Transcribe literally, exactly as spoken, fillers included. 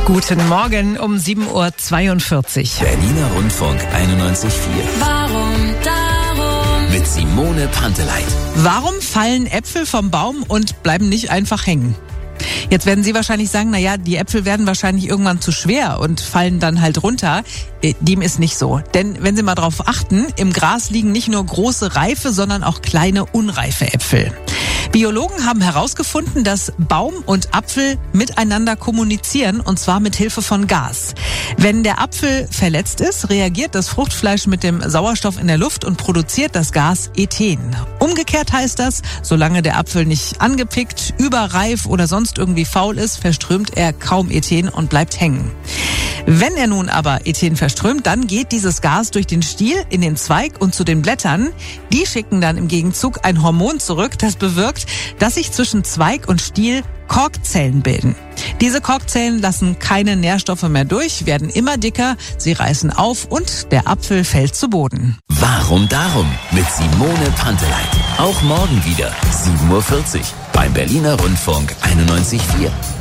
Guten Morgen um sieben Uhr zweiundvierzig. Berliner Rundfunk einundneunzig Komma vier. Warum darum? Mit Simone Panteleit. Warum fallen Äpfel vom Baum und bleiben nicht einfach hängen? Jetzt werden Sie wahrscheinlich sagen, na ja, die Äpfel werden wahrscheinlich irgendwann zu schwer und fallen dann halt runter. Dem ist nicht so. Denn wenn Sie mal drauf achten, im Gras liegen nicht nur große reife, sondern auch kleine unreife Äpfel. Biologen haben herausgefunden, dass Baum und Apfel miteinander kommunizieren, und zwar mit Hilfe von Gas. Wenn der Apfel verletzt ist, reagiert das Fruchtfleisch mit dem Sauerstoff in der Luft und produziert das Gas Ethen. Umgekehrt heißt das, solange der Apfel nicht angepickt, überreif oder sonst irgendwie faul ist, verströmt er kaum Ethen und bleibt hängen. Wenn er nun aber Ethen verströmt, dann geht dieses Gas durch den Stiel in den Zweig und zu den Blättern. Die schicken dann im Gegenzug ein Hormon zurück, das bewirkt, dass sich zwischen Zweig und Stiel Korkzellen bilden. Diese Korkzellen lassen keine Nährstoffe mehr durch, werden immer dicker, sie reißen auf und der Apfel fällt zu Boden. Warum darum? Mit Simone Panteleit. Auch morgen wieder sieben Uhr vierzig beim Berliner Rundfunk einundneunzig Komma vier.